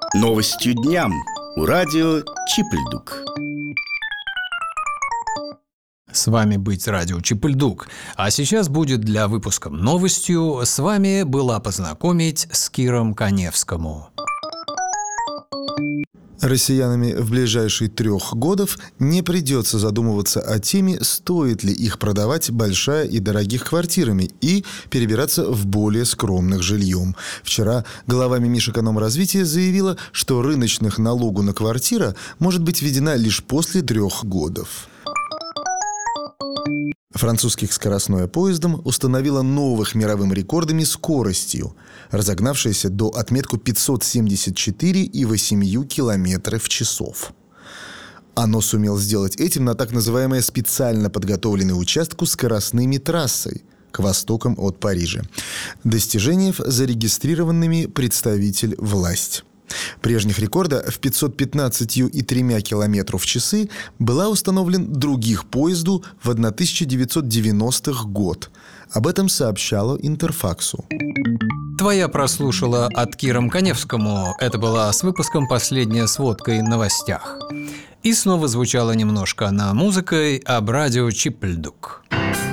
Новостью дням у радио Чипельдук. С вами быть радио Чипельдук. А сейчас будет для выпуска новостью с вами была познакомить с Киром Каневскому. Россиянами в ближайшие 3 годов не придется задумываться о теме, стоит ли их продавать большая и дорогих квартирами и перебираться в более скромных жильем. Вчера глава Минэкономразвития заявила, что рыночных налогу на квартира может быть введена лишь после 3 годов. Французских скоростное поездом установило новых мировым рекордами скоростью, разогнавшееся до отметку 574,8 км в час. Оно сумело сделать этим на так называемой специально подготовленной участку скоростными трассой к востокам от Парижа. Достижение зарегистрированными представитель власть. Прежних рекорда в 515,3 км в час была установлен других поезду в 1990-х год. Об этом сообщало Интерфаксу. Твоя прослушала от Киром Каневскому. Это была с выпуском «Последняя сводка» и новостях. И снова звучала немножко она музыкой об радио Чипельдук.